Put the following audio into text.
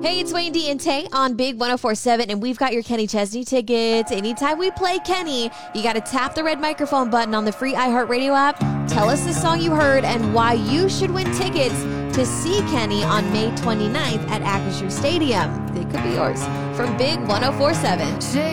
Hey, it's Wayne D and Tay on Big 104.7, and we've got your Kenny Chesney tickets. Anytime we play Kenny, you got to tap the red microphone button on the free iHeartRadio app. Tell us the song you heard and why you should win tickets to see Kenny on May 29th at Acrisure Stadium. It could be yours from Big 104.7.